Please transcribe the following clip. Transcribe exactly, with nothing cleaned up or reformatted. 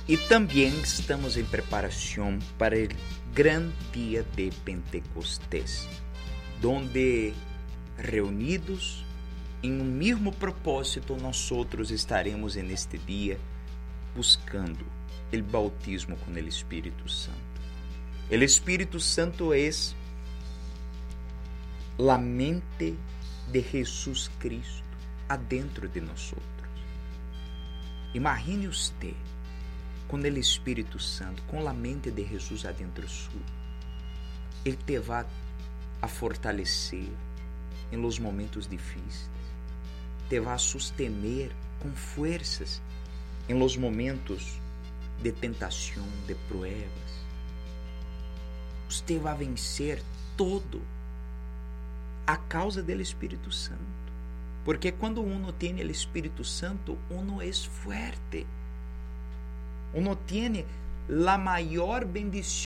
E também estamos em preparação para o gran dia de Pentecostés, donde reunidos em um mesmo propósito, nós outros estaremos neste dia buscando o bautismo com o Espírito Santo. O Espírito Santo é a mente de Jesus Cristo adentro de nós. Imagine você com o Espírito Santo, com a mente de Jesus adentro sua. Ele te vai a fortalecer em los momentos difíceis, te vai a sostener com forças em los momentos de tentação, de pruebas. Você vai vencer todo a causa do Espírito Santo. Porque quando uno tem o Espírito Santo, uno é fuerte. Uno tiene la maior bendición